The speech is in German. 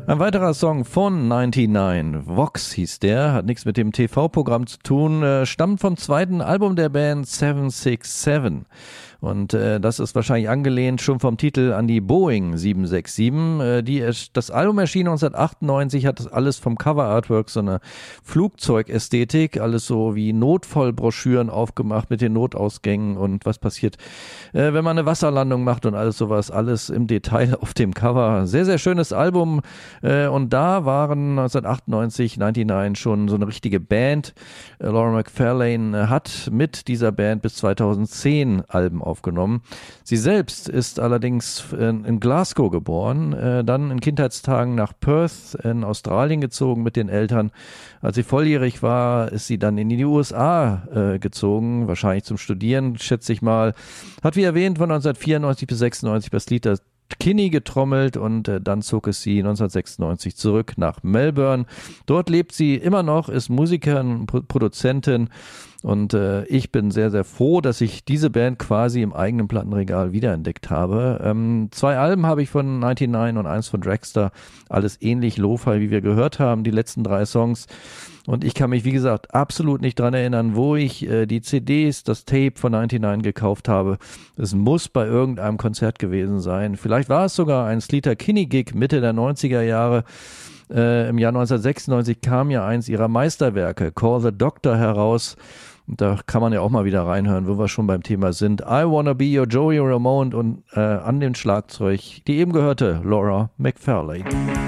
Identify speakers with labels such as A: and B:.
A: Ein weiterer Song von 99, Vox hieß der, hat nichts mit dem TV-Programm zu tun, stammt vom zweiten Album der Band 767. Und das ist wahrscheinlich angelehnt schon vom Titel an die Boeing 767. Das Album erschien 1998, hat das alles vom Cover-Artwork so eine Flugzeukästhetik, alles so wie Notfallbroschüren aufgemacht mit den Notausgängen und was passiert, wenn man eine Wasserlandung macht und alles sowas, alles im Detail auf dem Cover. Sehr, sehr schönes Album. Und da waren 1998 99 schon so eine richtige Band. Laura McFarlane hat mit dieser Band bis 2010 Alben aufgenommen. Sie selbst ist allerdings in Glasgow geboren, dann in Kindheitstagen nach Perth in Australien gezogen mit den Eltern. Als sie volljährig war, ist sie dann in die USA gezogen, wahrscheinlich zum Studieren, schätze ich mal. Hat wie erwähnt von 1994 bis 96 das Lied Kinney getrommelt und dann zog es sie 1996 zurück nach Melbourne. Dort lebt sie immer noch, ist Musikerin, Produzentin und ich bin sehr, sehr froh, dass ich diese Band quasi im eigenen Plattenregal wiederentdeckt habe. 2 Alben habe ich von 99 und 1 von Dragster, alles ähnlich Lo-Fi, wie wir gehört haben, die letzten 3 Songs. Und ich kann mich, wie gesagt, absolut nicht dran erinnern, wo ich die CDs, das Tape von 99 gekauft habe. Es muss bei irgendeinem Konzert gewesen sein. Vielleicht war es sogar ein Sleater-Kinney-Gig Mitte der 90er Jahre. Im Jahr 1996 kam ja eins ihrer Meisterwerke, Call the Doctor, heraus. Und da kann man ja auch mal wieder reinhören, wo wir schon beim Thema sind. I Wanna Be Your Joey Ramone und an dem Schlagzeug die eben gehörte Laura McFarlane.